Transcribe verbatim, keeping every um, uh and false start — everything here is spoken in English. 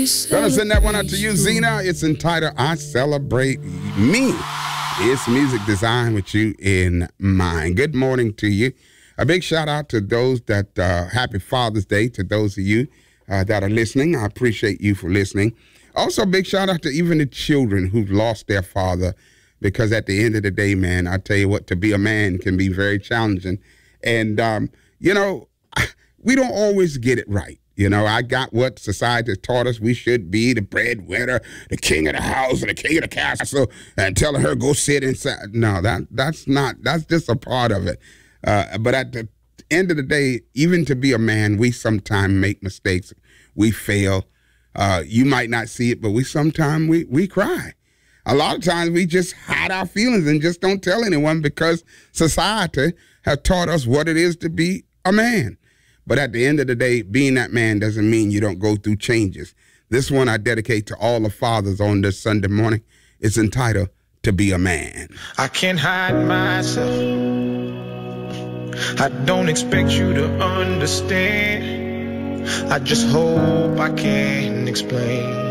Gonna send that one out to you, Zena. It's entitled I Celebrate Me. It's music designed with you in mind. Good morning to you. A big shout out to those that, uh, happy Father's Day to those of you uh, that are listening. I appreciate you for listening. Also, big shout out to even the children who've lost their father, because at the end of the day, man, I tell you what, to be a man can be very challenging. And, um, you know, we don't always get it right. You know, I got what society has taught us we should be, the breadwinner, the king of the house, or the king of the castle, and telling her go sit inside. No, that that's not, that's just a part of it. Uh, but at the end of the day, even to be a man, we sometimes make mistakes. We fail. Uh, you might not see it, but we sometimes we, we cry. A lot of times we just hide our feelings and just don't tell anyone because society has taught us what it is to be a man. But at the end of the day, being that man doesn't mean you don't go through changes. This one I dedicate to all the fathers on this Sunday morning. It's entitled To Be a Man. I can't hide myself. I don't expect you to understand. I just hope I can explain.